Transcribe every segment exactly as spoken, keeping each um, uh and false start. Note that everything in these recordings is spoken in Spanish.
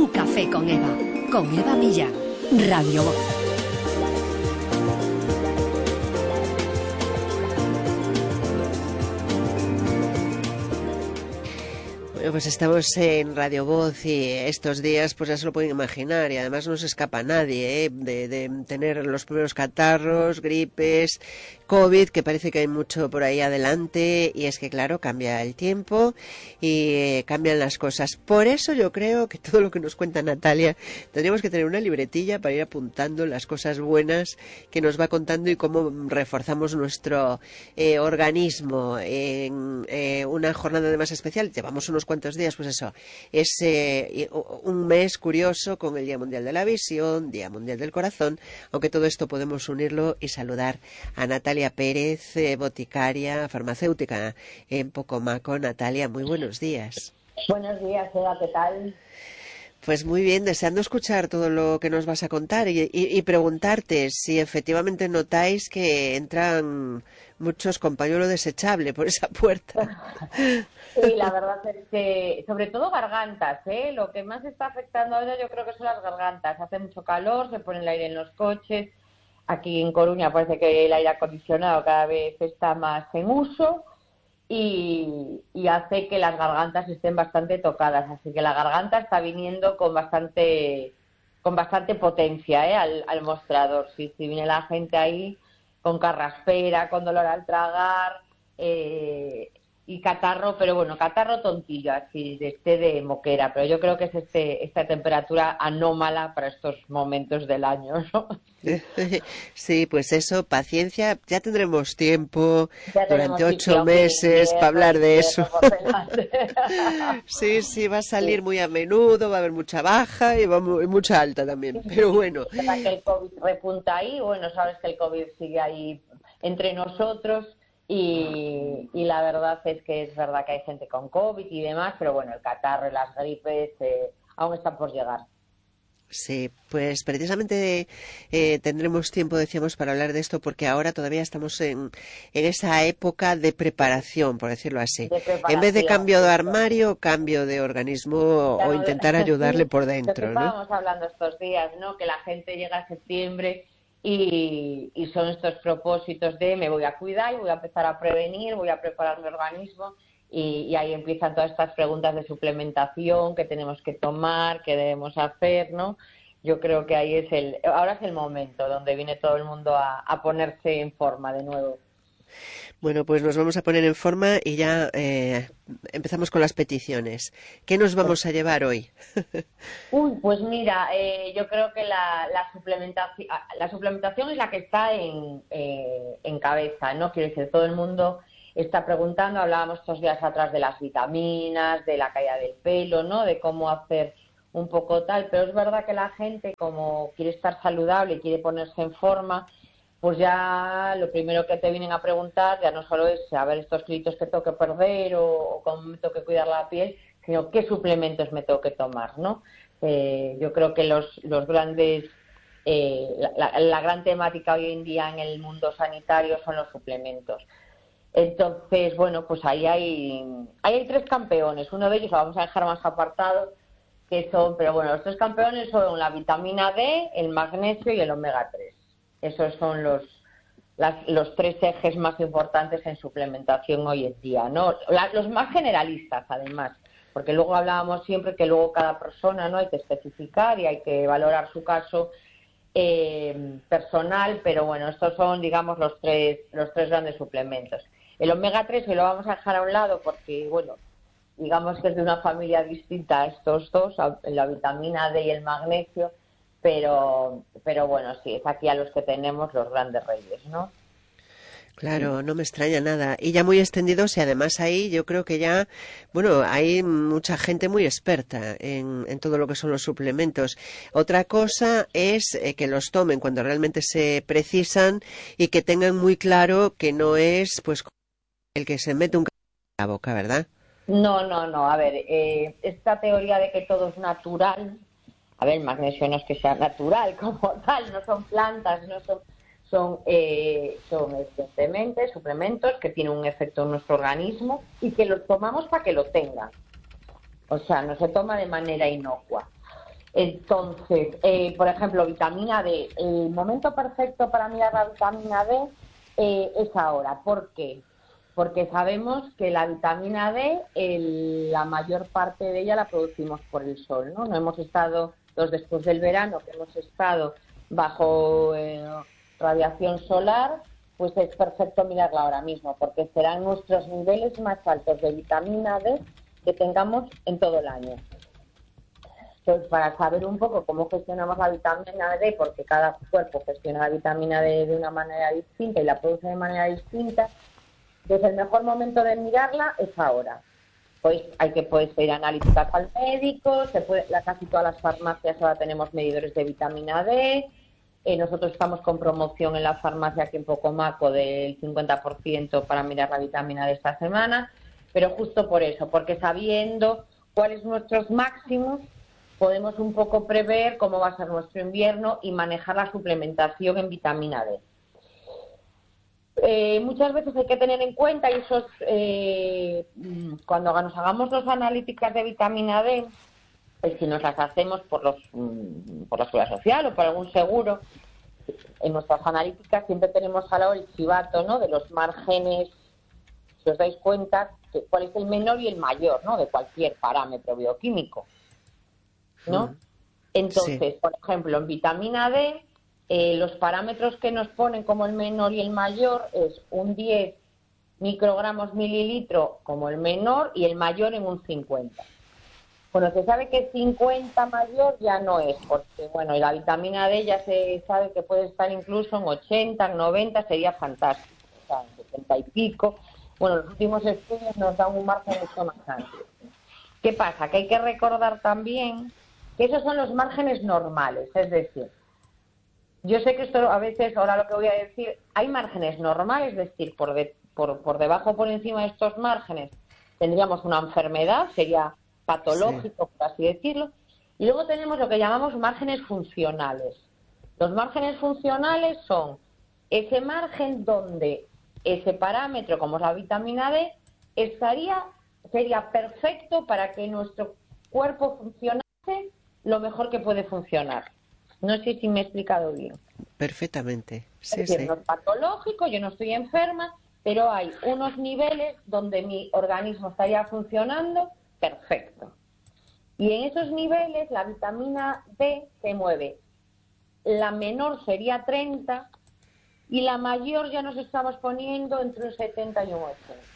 Un café con Eva, con Eva Millán, Radio Voz. Bueno, pues estamos en Radio Voz y estos días pues ya se lo pueden imaginar, y además no se escapa nadie ¿eh? de, de tener los primeros catarros, gripes, COVID, que parece que hay mucho por ahí adelante, y es que claro, cambia el tiempo y eh, cambian las cosas. Por eso yo creo que todo lo que nos cuenta Natalia, tendríamos que tener una libretilla para ir apuntando las cosas buenas que nos va contando y cómo reforzamos nuestro eh, organismo en eh, una jornada además especial. Llevamos unos cuantos días, pues eso, es eh, un mes curioso con el Día Mundial de la Visión, Día Mundial del Corazón, aunque todo esto podemos unirlo y saludar a Natalia Pérez, eh, boticaria, farmacéutica en Pocomaco. Natalia, muy buenos días. Buenos días, Eva, ¿qué tal? Pues muy bien, deseando escuchar todo lo que nos vas a contar y, y, y preguntarte si efectivamente notáis que entran muchos con pañuelo desechable por esa puerta. Sí, la verdad es que, sobre todo gargantas, ¿eh? Lo que más está afectando ahora yo creo que son las gargantas. Hace mucho calor, se pone el aire en los coches. Aquí en Coruña parece que el aire acondicionado cada vez está más en uso y, y hace que las gargantas estén bastante tocadas. Así que la garganta está viniendo con bastante con bastante potencia ¿eh? al, al mostrador. Sí, sí, viene la gente ahí con carraspera, con dolor al tragar eh, y catarro, pero bueno, catarro tontillo, así de este de moquera. Pero yo creo que es este esta temperatura anómala para estos momentos del año, ¿no? Sí, pues eso, paciencia, ya tendremos tiempo ya durante ocho meses para hablar de eso. Sí, sí, va a salir sí. muy a menudo, va a haber mucha baja y, va muy, y mucha alta también, pero bueno. Es verdad que el COVID repunta ahí, bueno, sabes que el COVID sigue ahí entre nosotros y, y la verdad es que es verdad que hay gente con COVID y demás, pero bueno, el catarro y las gripes eh, aún están por llegar. Sí, pues precisamente eh, tendremos tiempo, decíamos, para hablar de esto, porque ahora todavía estamos en, en esa época de preparación, por decirlo así. De En vez de cambio de sí, armario, cambio de organismo claro, o intentar ayudarle sí, por lo que dentro, ¿no? estábamos hablando estos días, ¿no? Que la gente llega a septiembre y, y son estos propósitos de me voy a cuidar y voy a empezar a prevenir, voy a preparar mi organismo. Y, y ahí empiezan todas estas preguntas de suplementación que tenemos que tomar, que debemos hacer, ¿no? Yo creo que ahí es el, ahora es el momento donde viene todo el mundo a, a ponerse en forma de nuevo. Bueno, pues nos vamos a poner en forma y ya eh, empezamos con las peticiones. ¿Qué nos vamos a llevar hoy? Uy, pues mira, eh, yo creo que la, la suplementación, la suplementación es la que está en, eh, en cabeza, ¿no? Quiero decir, todo el mundo está preguntando, hablábamos estos días atrás de las vitaminas, de la caída del pelo, ¿no? De cómo hacer un poco tal, pero es verdad que la gente, como quiere estar saludable y quiere ponerse en forma, pues ya lo primero que te vienen a preguntar ya no solo es a ver estos kilitos que tengo que perder o, o cómo me tengo que cuidar la piel, sino qué suplementos me tengo que tomar, ¿no? Eh, yo creo que los, los grandes, eh, la, la, la gran temática hoy en día en el mundo sanitario son los suplementos. Entonces, bueno, pues ahí hay, ahí hay tres campeones. Uno de ellos lo vamos a dejar más apartado, que son, pero bueno, los tres campeones son la vitamina D, el magnesio y el omega tres. Esos son los, las, los tres ejes más importantes en suplementación hoy en día, ¿no? La, los más generalistas, además, porque luego hablábamos siempre que luego cada persona, ¿no? Hay que especificar y hay que valorar su caso eh, personal, pero bueno, estos son, digamos, los tres, los tres grandes suplementos. El omega tres hoy lo vamos a dejar a un lado porque, bueno, digamos que es de una familia distinta a estos dos, la vitamina D y el magnesio, pero, pero bueno, sí, es aquí a los que tenemos los grandes reyes, ¿no? Claro, no me extraña nada. Y ya muy extendidos y además ahí yo creo que ya, bueno, hay mucha gente muy experta en, en todo lo que son los suplementos. Otra cosa es eh, que los tomen cuando realmente se precisan y que tengan muy claro que no es pues el que se mete un c- en la boca, ¿verdad? No, no, no. A ver, eh, esta teoría de que todo es natural, a ver, el magnesio no es que sea natural como tal, no son plantas, no son... Son, eh, son evidentemente suplementos que tienen un efecto en nuestro organismo y que los tomamos para que lo tengan. O sea, no se toma de manera inocua. Entonces, eh, por ejemplo, vitamina D. El momento perfecto para mirar la vitamina D eh, es ahora. ¿Por qué? Porque sabemos que la vitamina D, el, la mayor parte de ella la producimos por el sol, ¿no? No hemos estado, los después del verano, que hemos estado bajo eh, radiación solar, pues es perfecto mirarla ahora mismo, porque serán nuestros niveles más altos de vitamina D que tengamos en todo el año. Entonces, para saber un poco cómo gestionamos la vitamina D, porque cada cuerpo gestiona la vitamina D de una manera distinta y la produce de manera distinta, pues el mejor momento de mirarla es ahora. Pues hay que pues, ir a analíticas al médico, se puede, la, casi todas las farmacias ahora tenemos medidores de vitamina D. Eh, nosotros estamos con promoción en la farmacia aquí en Pocomaco del cincuenta por ciento para mirar la vitamina D esta semana, pero justo por eso, porque sabiendo cuáles son nuestros máximos, podemos un poco prever cómo va a ser nuestro invierno y manejar la suplementación en vitamina D. Eh, muchas veces hay que tener en cuenta, y eso es, eh, cuando nos hagamos las analíticas de vitamina D, pues si nos las hacemos por, los, por la Seguridad Social o por algún seguro, en nuestras analíticas siempre tenemos al lado el chivato, ¿no?, de los márgenes, si os dais cuenta, que cuál es el menor y el mayor, ¿no?, de cualquier parámetro bioquímico, ¿no? Mm. Entonces, sí. Por ejemplo, en vitamina D, eh, los parámetros que nos ponen como el menor y el mayor es un diez microgramos mililitro como el menor y el mayor en un cincuenta. Bueno, se sabe que cincuenta mayor ya no es, porque, bueno, y la vitamina D ya se sabe que puede estar incluso en ochenta, en noventa, sería fantástico, o sea, en setenta y pico. Bueno, los últimos estudios nos dan un margen mucho más amplio. ¿Qué pasa? Que hay que recordar también que esos son los márgenes normales, es decir, yo sé que esto a veces, ahora lo que voy a decir, hay márgenes normales, es decir, por, de, por, por debajo o por encima de estos márgenes tendríamos una enfermedad, sería patológico, sí, por así decirlo, y luego tenemos lo que llamamos márgenes funcionales. Los márgenes funcionales son ese margen donde ese parámetro, como es la vitamina D, estaría, sería perfecto para que nuestro cuerpo funcionase lo mejor que puede funcionar. No sé si me he explicado bien. Perfectamente. Sí, es decir, sí. no es patológico, yo no estoy enferma, pero hay unos niveles donde mi organismo estaría funcionando perfecto. Y en esos niveles la vitamina D se mueve. La menor sería treinta y la mayor ya nos estamos poniendo entre un setenta y un ochenta.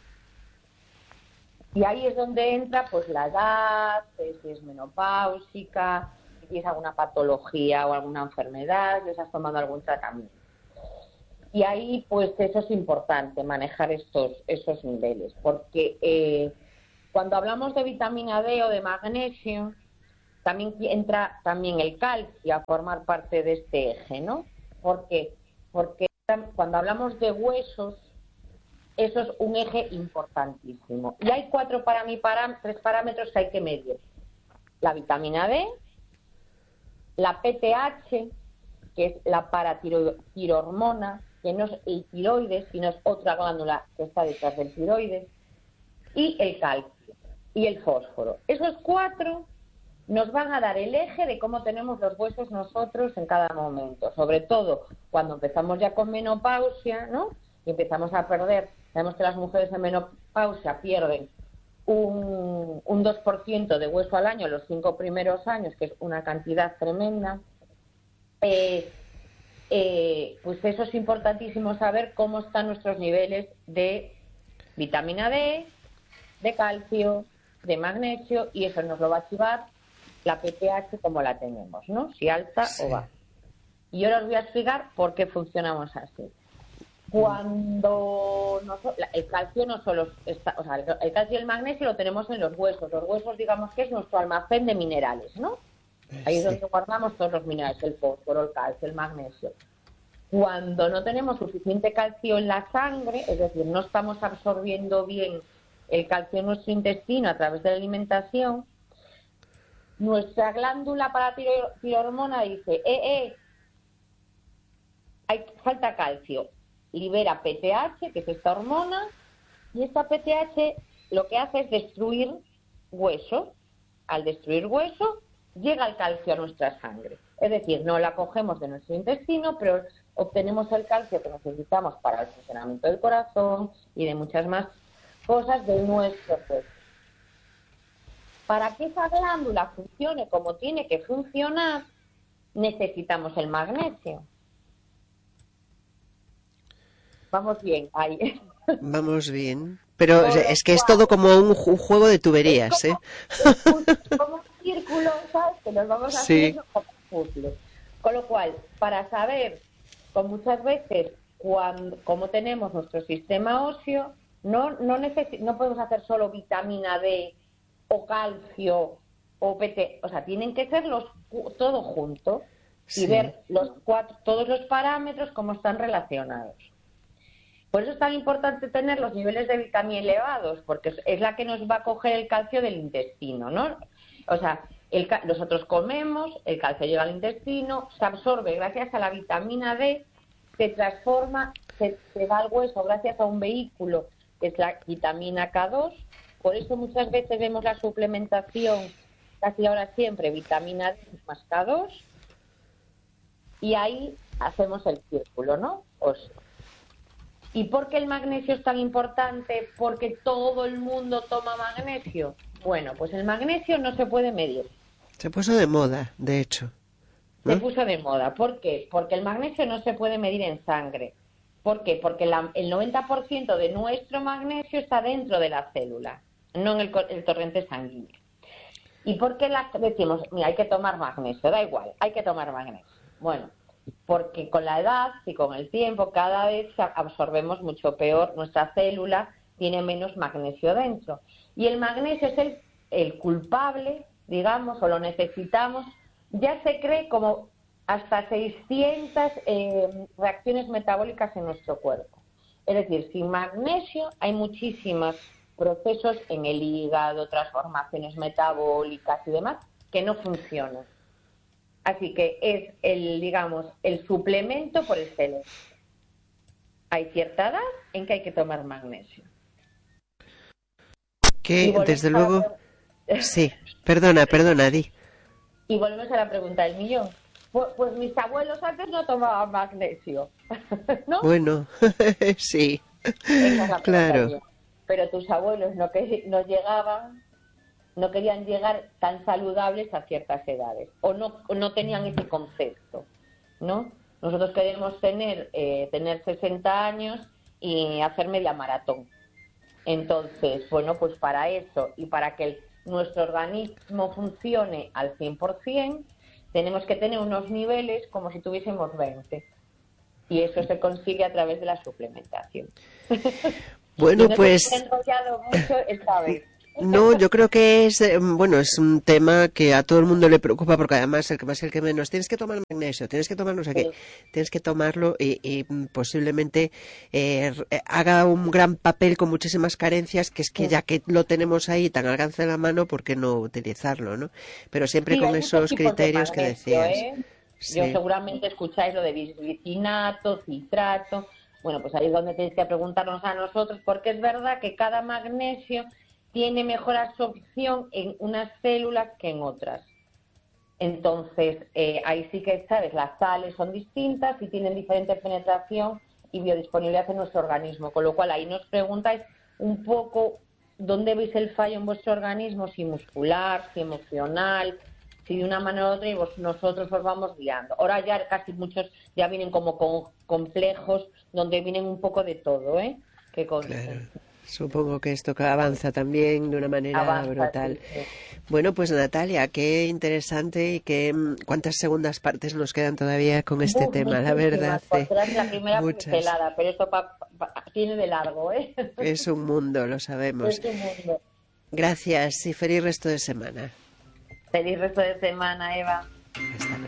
Y ahí es donde entra pues la edad, si es menopáusica, si tienes alguna patología o alguna enfermedad, si estás tomando algún tratamiento. Y ahí pues eso es importante, manejar estos, esos niveles, porque eh, cuando hablamos de vitamina D o de magnesio, también entra también el calcio a formar parte de este eje, ¿no? ¿Por qué? Porque cuando hablamos de huesos, eso es un eje importantísimo. Y hay cuatro para mí, para, tres parámetros que hay que medir. La vitamina D, la P T H, que es la paratirohormona, que no es el tiroides, sino es otra glándula que está detrás del tiroides, y el calcio y el fósforo. Esos cuatro nos van a dar el eje de cómo tenemos los huesos nosotros en cada momento, sobre todo cuando empezamos ya con menopausia, ¿no? Y empezamos a perder, sabemos que las mujeres en menopausia pierden un, un dos por ciento de hueso al año los cinco primeros años, que es una cantidad tremenda. Eh, eh, pues eso es importantísimo saber cómo están nuestros niveles de vitamina D, de calcio, de magnesio, y eso nos lo va a activar la P T H como la tenemos, ¿no? Si alta sí. o baja. Y ahora os voy a explicar por qué funcionamos así. Cuando no, el calcio no solo está, o sea, el calcio y el magnesio lo tenemos en los huesos. Los huesos, digamos que es nuestro almacén de minerales, ¿no? Ahí es sí. donde guardamos todos los minerales, el fósforo, el calcio, el magnesio. Cuando no tenemos suficiente calcio en la sangre, es decir, no estamos absorbiendo bien el calcio en nuestro intestino a través de la alimentación, nuestra glándula paratirohormona dice, eh, eh, hay, falta calcio, libera P T H, que es esta hormona, y esta P T H lo que hace es destruir hueso. Al destruir hueso, llega el calcio a nuestra sangre. Es decir, no la cogemos de nuestro intestino, pero obtenemos el calcio que necesitamos para el funcionamiento del corazón y de muchas más cosas de nuestro cuerpo. Para que esa glándula funcione como tiene que funcionar, necesitamos el magnesio. Vamos bien, ahí. Vamos bien. Pero es que es todo como un, un juego de tuberías, es como, ¿eh? Es como un círculo, ¿sabes? Que nos vamos sí. haciendo como un puzzle. Con lo cual, para saber, con muchas veces, cuando, cómo tenemos nuestro sistema óseo, no, no, necesi- no podemos hacer solo vitamina D o calcio o P T, o sea, tienen que ser los todo junto y sí. ver los cuatro, todos los parámetros cómo están relacionados. Por eso es tan importante tener los niveles de vitamina elevados, porque es la que nos va a coger el calcio del intestino, ¿no? O sea, el, nosotros comemos, el calcio llega al intestino, se absorbe gracias a la vitamina D, se transforma, se, se va al hueso gracias a un vehículo que es la vitamina K dos. Por eso muchas veces vemos la suplementación, casi ahora siempre, vitamina D más K dos, y ahí hacemos el círculo, ¿no? Pues, ¿y por qué el magnesio es tan importante? Porque todo el mundo toma magnesio. Bueno, pues el magnesio no se puede medir. Se puso de moda, de hecho, ¿no? Se puso de moda. ¿Por qué? Porque el magnesio no se puede medir en sangre. ¿Por qué? Porque la, el noventa por ciento de nuestro magnesio está dentro de la célula, no en el, el torrente sanguíneo. ¿Y por qué la, decimos, mira, hay que tomar magnesio? Da igual, hay que tomar magnesio. Bueno, porque con la edad y con el tiempo cada vez absorbemos mucho peor, nuestra célula tiene menos magnesio dentro. Y el magnesio es el, el culpable, digamos, o lo necesitamos, ya se cree como hasta seiscientas eh, reacciones metabólicas en nuestro cuerpo. Es decir, sin magnesio hay muchísimos procesos en el hígado, transformaciones metabólicas y demás que no funcionan. Así que es el, digamos, el suplemento por excelencia. Hay cierta edad en que hay que tomar magnesio. Que, desde luego... La... Sí, perdona, perdona, di. Y volvemos a la pregunta del millón. Pues, pues mis abuelos antes no tomaban magnesio, ¿no? Bueno, sí, esa es la claro. Pero tus abuelos no, que, no llegaban... no querían llegar tan saludables a ciertas edades, o no, o no tenían ese concepto, ¿no? Nosotros queremos tener, eh, tener sesenta años y hacer media maratón. Entonces, bueno, pues para eso y para que el, nuestro organismo funcione al cien por ciento, tenemos que tener unos niveles como si tuviésemos veinte. Y eso se consigue a través de la suplementación. Bueno, y no pues... te he enrollado mucho esta vez. No, yo creo que es, bueno, es un tema que a todo el mundo le preocupa, porque además el que más el que menos, tienes que tomar magnesio, tienes que tomar no sé qué, tienes que tomarlo y, y posiblemente eh, haga un gran papel con muchísimas carencias, que es que ya que lo tenemos ahí tan al alcance de la mano, ¿por qué no utilizarlo, no? Pero siempre sí, con esos criterios de magnesio, que decías. ¿eh? Sí. Yo seguramente escucháis lo de bisglicinato, citrato. Bueno, pues ahí es donde tenéis que preguntarnos a nosotros, porque es verdad que cada magnesio tiene mejor absorción en unas células que en otras. Entonces, eh, ahí sí que, ¿sabes? Las sales son distintas y tienen diferente penetración y biodisponibilidad en nuestro organismo. Con lo cual, ahí nos preguntáis un poco dónde veis el fallo en vuestro organismo, si muscular, si emocional, si de una manera u otra, y vos, nosotros os vamos guiando. Ahora ya casi muchos ya vienen como con complejos, donde vienen un poco de todo, ¿eh? Que con, claro. Supongo que esto avanza también de una manera avanza, brutal. Sí, sí. Bueno, pues Natalia, qué interesante y qué cuántas segundas partes nos quedan todavía con este Uf, tema, la verdad. Eh. La primera pincelada, pero esto pa, pa, tiene de largo, ¿eh? Es un mundo, lo sabemos. Es un mundo. Gracias y feliz resto de semana. Feliz resto de semana, Eva. Hasta